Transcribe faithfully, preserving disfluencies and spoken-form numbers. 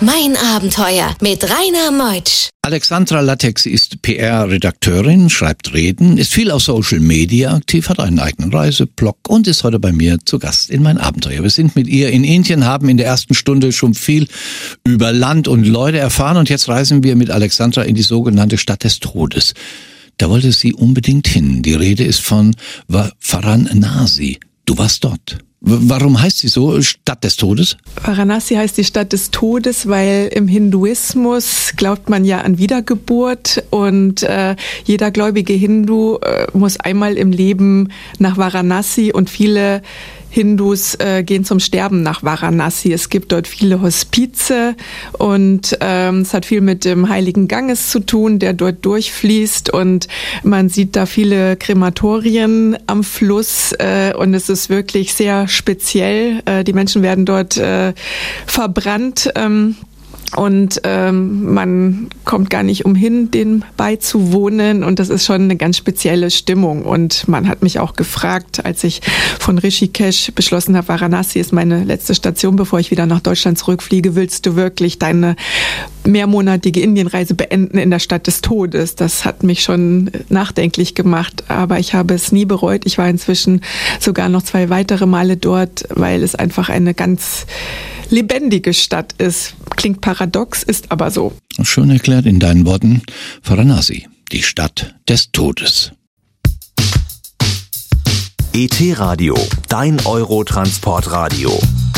Mein Abenteuer mit Rainer Meutsch. Alexandra Lattek ist P R-Redakteurin, schreibt Reden, ist viel auf Social Media aktiv, hat einen eigenen Reiseblog und ist heute bei mir zu Gast in Mein Abenteuer. Wir sind mit ihr in Indien, haben in der ersten Stunde schon viel über Land und Leute erfahren und jetzt reisen wir mit Alexandra in die sogenannte Stadt des Todes. Da wollte sie unbedingt hin. Die Rede ist von Varanasi. Du warst dort. Warum heißt sie so, Stadt des Todes? Varanasi heißt die Stadt des Todes, weil im Hinduismus glaubt man ja an Wiedergeburt und äh, jeder gläubige Hindu äh, muss einmal im Leben nach Varanasi und viele Hindus äh, gehen zum Sterben nach Varanasi. Es gibt dort viele Hospize und ähm, es hat viel mit dem Heiligen Ganges zu tun, der dort durchfließt und man sieht da viele Krematorien am Fluss äh, und es ist wirklich sehr speziell. Äh, die Menschen werden dort äh, verbrannt. Ähm, Und ähm, man kommt gar nicht umhin, dem beizuwohnen und das ist schon eine ganz spezielle Stimmung. Und man hat mich auch gefragt, als ich von Rishikesh beschlossen habe, Varanasi ist meine letzte Station, bevor ich wieder nach Deutschland zurückfliege, willst du wirklich deine mehrmonatige Indienreise beenden in der Stadt des Todes? Das hat mich schon nachdenklich gemacht, aber ich habe es nie bereut. Ich war inzwischen sogar noch zwei weitere Male dort, weil es einfach eine ganz lebendige Stadt ist. Klingt paradox, ist aber so. Schön erklärt in deinen Worten. Varanasi, die Stadt des Todes. E T Radio, dein Eurotransportradio.